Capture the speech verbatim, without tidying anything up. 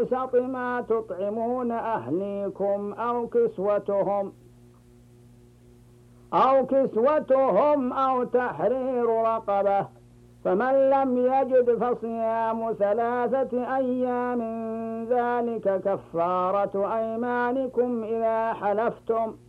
أوسط ما تطعمون أهليكم أو كسوتهم أو كسوتهم أو تحرير رقبة، فمن لم يجد فصيام ثلاثة أيام ذلك كفارة أيمانكم إذا حلفتم،